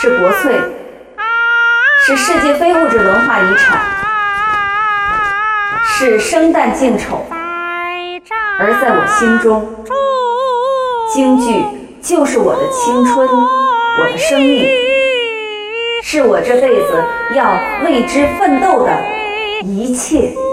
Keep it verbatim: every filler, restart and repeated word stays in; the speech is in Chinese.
是国粹，是世界非物质文化遗产，是生旦净丑。而在我心中，京剧就是我的青春，我的生命，是我这辈子要为之奋斗的一切。